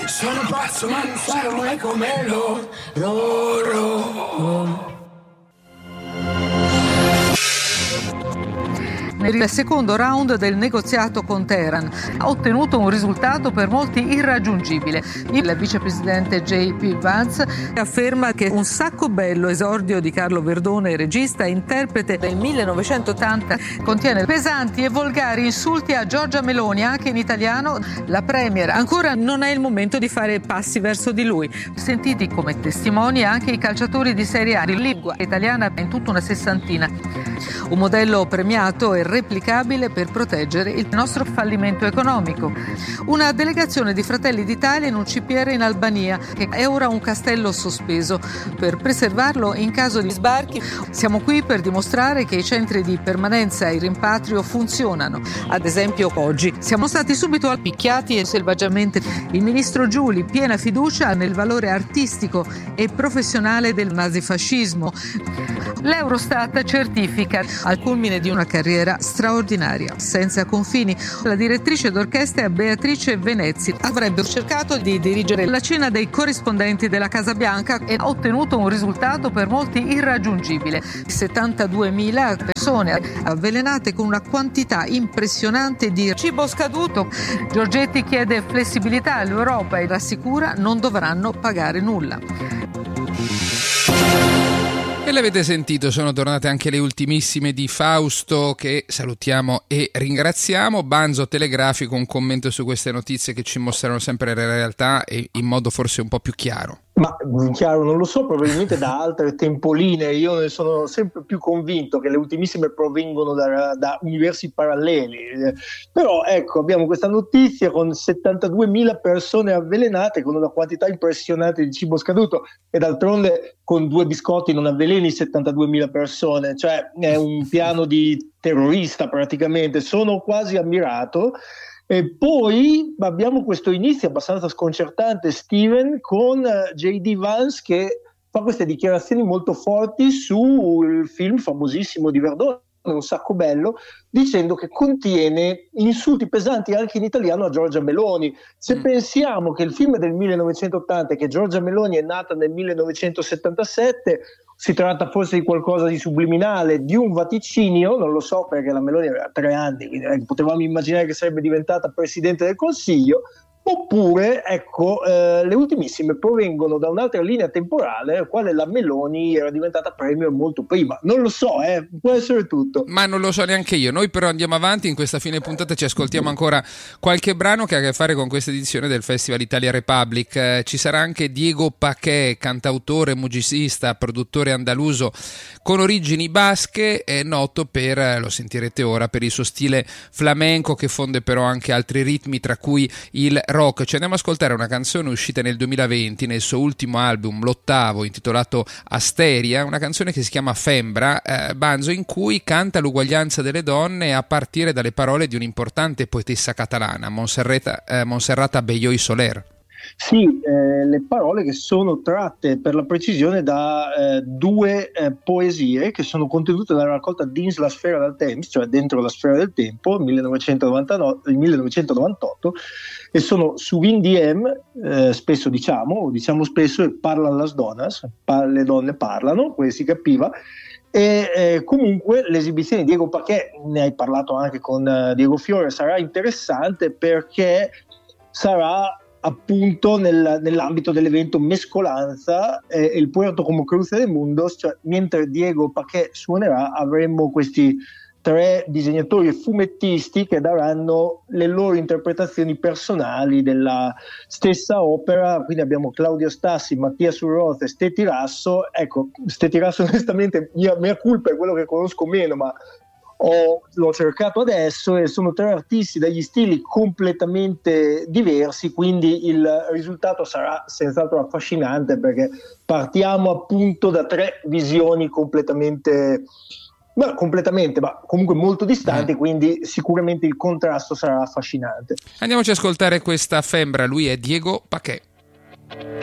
Sono pazzo ma non sarò mai come loro. Nel secondo round del negoziato con Teheran ha ottenuto un risultato per molti irraggiungibile. Il vicepresidente J.P. Vance afferma che Un sacco bello, esordio di Carlo Verdone, regista e interprete del 1980, contiene pesanti e volgari insulti a Giorgia Meloni, anche in italiano. La premier ancora non è il momento di fare passi verso di lui. Sentiti come testimoni anche i calciatori di Serie A. In lingua italiana in tutta una sessantina. Un modello premiato e replicabile per proteggere il nostro fallimento economico. Una delegazione di Fratelli d'Italia in un CPR in Albania, che è ora un castello sospeso per preservarlo in caso di sbarchi. Siamo qui per dimostrare che i centri di permanenza e rimpatrio funzionano. Ad esempio oggi siamo stati subito picchiati e selvaggiamente. Il ministro Giuli, piena fiducia nel valore artistico e professionale del nazifascismo. L'Eurostat certifica al culmine di una carriera straordinaria, senza confini. La direttrice d'orchestra Beatrice Venezzi avrebbe cercato di dirigere la cena dei corrispondenti della Casa Bianca e ha ottenuto un risultato per molti irraggiungibile. 72.000 persone avvelenate con una quantità impressionante di cibo scaduto. Giorgetti chiede flessibilità all'Europa e rassicura non dovranno pagare nulla. E l'avete sentito, sono tornate anche le ultimissime di Fausto, che salutiamo e ringraziamo. Banzo telegrafico, un commento su queste notizie che ci mostrano sempre la realtà e in modo forse un po' più chiaro. Ma chiaro, non lo so, probabilmente da altre tempoline. Io ne sono sempre più convinto che le ultimissime provengono da universi paralleli. Però ecco, abbiamo questa notizia con 72.000 persone avvelenate, con una quantità impressionante di cibo scaduto, e d'altronde con 2 biscotti non avveleni 72.000 persone, cioè è un piano di terrorista praticamente. Sono quasi ammirato. E poi abbiamo questo inizio abbastanza sconcertante, Steven, con J.D. Vance che fa queste dichiarazioni molto forti sul film famosissimo di Verdone, Un sacco bello, dicendo che contiene insulti pesanti anche in italiano a Giorgia Meloni. Se pensiamo che il film è del 1980 e che Giorgia Meloni è nata nel 1977, si tratta forse di qualcosa di subliminale, di un vaticinio, non lo so perché la Meloni aveva 3 anni, quindi potevamo immaginare che sarebbe diventata Presidente del Consiglio, oppure ecco le ultimissime provengono da un'altra linea temporale, la quale la Meloni era diventata premier molto prima. Non lo so, può essere tutto. Ma non lo so neanche io. Noi però andiamo avanti, in questa fine puntata ci ascoltiamo ancora qualche brano che ha a che fare con questa edizione del Festival Italia Republic. Ci sarà anche Diego Paqué, cantautore, musicista, produttore andaluso con origini basche, è noto per, lo sentirete ora, per il suo stile flamenco che fonde però anche altri ritmi, tra cui il rock. Ci andiamo ad ascoltare una canzone uscita nel 2020 nel suo ultimo album, l'8º, intitolato Asteria, una canzone che si chiama Fembra, Banzo, in cui canta l'uguaglianza delle donne a partire dalle parole di un'importante poetessa catalana, Montserrat Abelló i Soler. Sì, le parole che sono tratte per la precisione da 2 poesie che sono contenute nella raccolta Dins la sfera del temps, cioè dentro la sfera del tempo, 1998, e sono Sovint diem, spesso diciamo spesso, e Parlan las donas, le donne parlano, come si capiva. E comunque l'esibizione di Diego Paqué, ne hai parlato anche con Diego Fiore, sarà interessante perché sarà appunto nell'ambito dell'evento Mescolanza, il Puerto como Cruce del Mundos, cioè mentre Diego Paqué suonerà avremo questi 3 disegnatori e fumettisti che daranno le loro interpretazioni personali della stessa opera. Quindi abbiamo Claudio Stassi, Mattia Surroz e Ste Tirasso. Ecco, Ste Tirasso onestamente mia colpa è quello che conosco meno, ma l'ho cercato adesso, e sono 3 artisti dagli stili completamente diversi, quindi il risultato sarà senz'altro affascinante, perché partiamo appunto da 3 visioni completamente, ma comunque molto distanti, quindi sicuramente il contrasto sarà affascinante. Andiamoci ad ascoltare questa Fembra, lui è Diego Paqué.